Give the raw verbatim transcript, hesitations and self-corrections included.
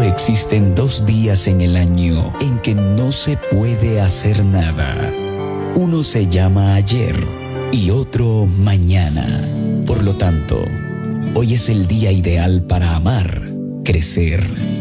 existen dos días en el año en que no se puede hacer nada. Uno se llama ayer y otro mañana. Por lo tanto, hoy es el día ideal para amar, crecer